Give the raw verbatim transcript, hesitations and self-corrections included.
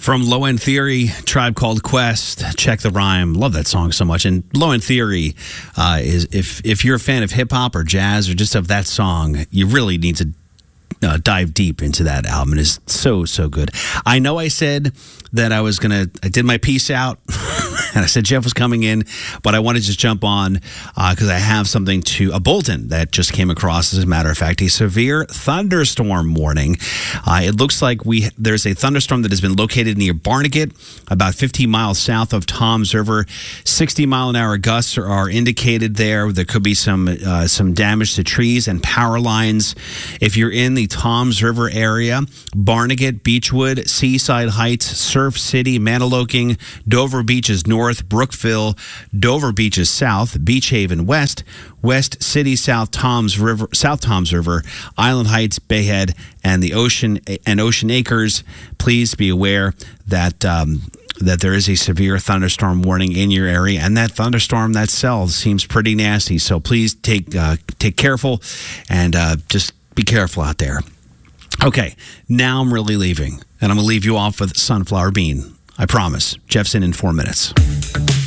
From Low End Theory, Tribe Called Quest, Check the Rhyme. Love that song so much. And Low End Theory uh, is if if you're a fan of hip hop or jazz or just of that song, you really need to uh, dive deep into that album. It is so so good. I know I said that I was gonna. I did my peace out, and I said Jeff was coming in, but I want to just jump on because uh, I have something to a bulletin that just came across. As a matter of fact, a severe thunderstorm warning. Uh, it looks like we there's a thunderstorm that has been located near Barnegat, about fifteen miles south of Toms River. sixty mile an hour gusts are, are indicated there. There could be some uh, some damage to trees and power lines. If you're in the Toms River area, Barnegat, Beechwood, Seaside Heights, Surf City, Maniloking, Dover Beach is north, Brookville, Dover Beach is south, Beach Haven west, West City South Toms River, South Toms River, Island Heights, Bayhead, and the Ocean and Ocean Acres. Please be aware that um, that there is a severe thunderstorm warning in your area, and that thunderstorm that cell seems pretty nasty. So please take uh, take careful and uh, just be careful out there. Okay, now I'm really leaving, and I'm going to leave you off with Sunflower Bean. I promise. Jeff's in in four minutes.